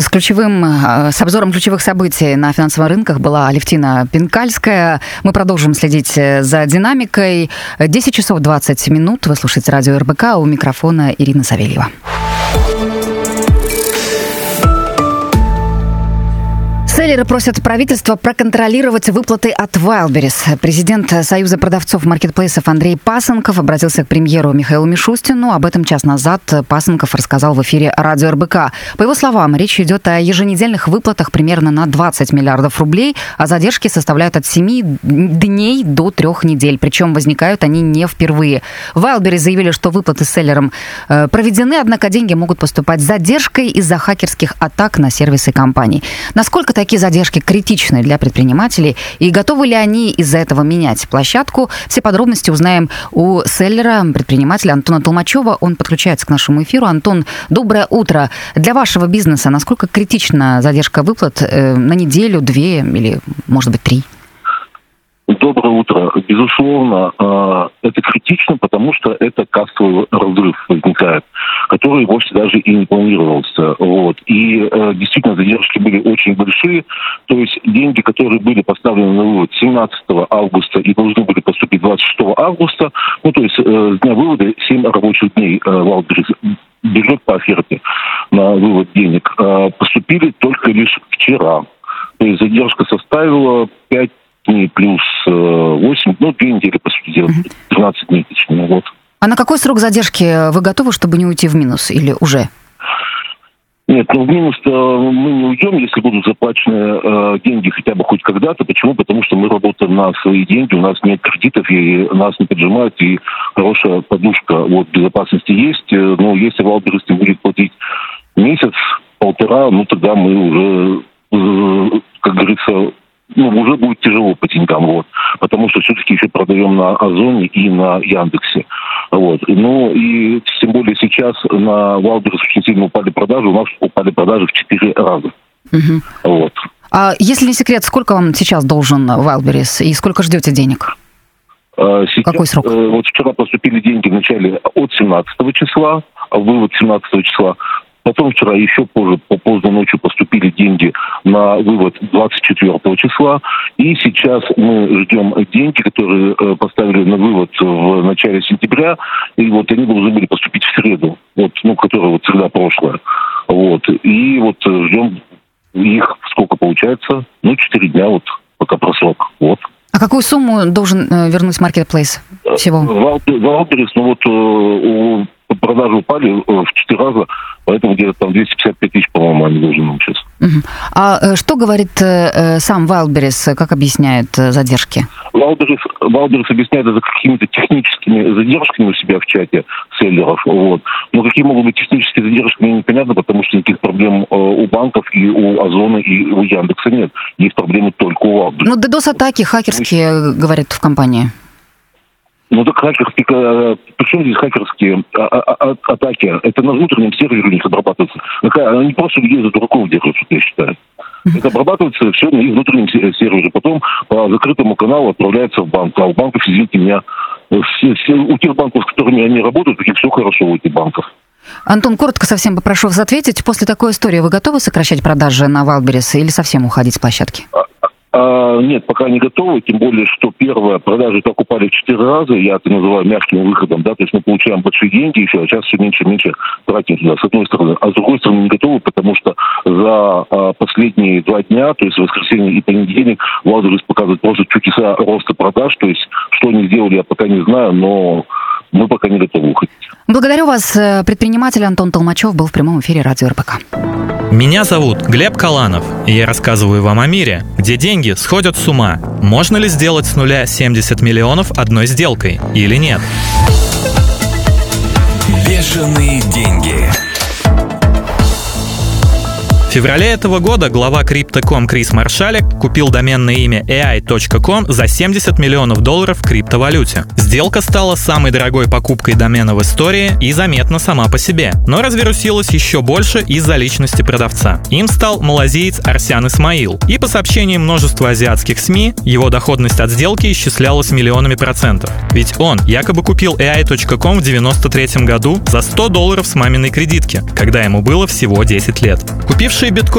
С обзором ключевых событий на финансовых рынках была Алевтина Пинкальская. Мы продолжим следить за динамикой. 10 часов 20 минут. Вы слушаете радио РБК. У микрофона Ирина Савельева. Селлеры просят правительство проконтролировать выплаты от Wildberries. Президент Союза продавцов маркетплейсов Андрей Пасынков обратился к премьеру Михаилу Мишустину. Об этом час назад Пасынков рассказал в эфире радио РБК. По его словам, речь идет о еженедельных выплатах примерно на 20 миллиардов рублей, а задержки составляют от 7 дней до 3 недель. Причем возникают они не впервые. Wildberries заявили, что выплаты селлерам проведены, однако деньги могут поступать с задержкой из-за хакерских атак на сервисы компаний. Насколько такие задержки критичны для предпринимателей и готовы ли они из-за этого менять площадку? Все подробности узнаем у селлера, предпринимателя Антона Толмачева. Он подключается к нашему эфиру. Антон, доброе утро. Для вашего бизнеса насколько критична задержка выплат на неделю, 2 или, может быть, 3? Доброе утро. Безусловно, это критично, потому что это кассовый разрыв возникает, который вовсе даже и не планировался. И действительно задержки были очень большие. То есть деньги, которые были поставлены на вывод 17 августа и должны были поступить 26 августа, то есть с дня вывода 7 рабочих дней Wildberries берет по оферте на вывод денег, поступили только лишь вчера. То есть задержка составила 5 дней плюс 8, 2 недели, по сути дела, 13 дней, точнее, А на какой срок задержки вы готовы, чтобы не уйти в минус, или уже? Нет, в минус-то мы не уйдем, если будут заплачены деньги хотя бы хоть когда-то. Почему? Потому что мы работаем на свои деньги, у нас нет кредитов, и нас не поджимают, и хорошая подушка безопасности есть. Но если Wildberries будет платить месяц-полтора, тогда мы уже, как говорится, уже будет тяжело по деньгам, потому что все-таки еще продаем на Озоне и на Яндексе, и тем более сейчас на Wildberries очень сильно упали продажи, у нас упали продажи в 4 раза. А если не секрет, сколько вам сейчас должен Wildberries и сколько ждете денег? Сейчас, какой срок? Вчера поступили деньги в начале от 17 числа, вывод 17 числа. Потом вчера еще позже, поздно ночью поступили деньги на вывод 24 числа. И сейчас мы ждем деньги, которые поставили на вывод в начале сентября. И они должны были поступить в среду, которая среда прошлая. И ждем их, сколько получается, 4 дня, пока просрок. А какую сумму должен вернуть маркетплейс всего? Wildberries, продажи упали в 4 раза, поэтому где-то там 255 тысяч, по-моему, они должны нам сейчас. А что говорит сам Wildberries, как объясняет задержки? Wildberries объясняет это какими-то техническими задержками у себя в чате селлеров. Но какие могут быть технические задержки, мне непонятно, потому что никаких проблем у банков и у Озона, и у Яндекса нет. Есть проблемы только у Wildberries. DDoS-атаки хакерские, говорят в компании. Так хакерские, причем здесь хакерские атаки, это на внутреннем сервере у них обрабатывается. Они просто людей за дураков держат, я считаю. Это обрабатывается все на их внутреннем сервере. Потом по закрытому каналу отправляется в банк. А у банков, извините меня, у тех банков, с которыми они работают, у них все хорошо у этих банков. Антон, коротко совсем попрошу вас ответить. После такой истории вы готовы сокращать продажи на Wildberries или совсем уходить с площадки? Нет, пока не готовы, тем более, что первые продажи так упали в 4 раза, я это называю мягким выходом, то есть мы получаем большие деньги еще, а сейчас все меньше и меньше тратим туда, с одной стороны. А с другой стороны не готовы, потому что за последние 2 дня, то есть воскресенье и понедельник, Wildberries показывает просто чудеса роста продаж, то есть что они сделали, я пока не знаю, но мы пока не готовы уходить. Благодарю вас. Предприниматель Антон Толмачев был в прямом эфире радио РБК. Меня зовут Глеб Каланов, и я рассказываю вам о мире, где деньги сходят с ума. Можно ли сделать с нуля 70 миллионов одной сделкой или нет? Бешеные деньги. В феврале этого года глава Crypto.com Крис Маршалек купил доменное имя AI.com за $70 миллионов в криптовалюте. Сделка стала самой дорогой покупкой домена в истории и заметна сама по себе, но развернулась еще больше из-за личности продавца. Им стал малазиец Арсян Исмаил, и по сообщениям множества азиатских СМИ, его доходность от сделки исчислялась миллионами %. Ведь он якобы купил AI.com в 1993 году за $100 с маминой кредитки, когда ему было всего 10 лет. Купившие биткоин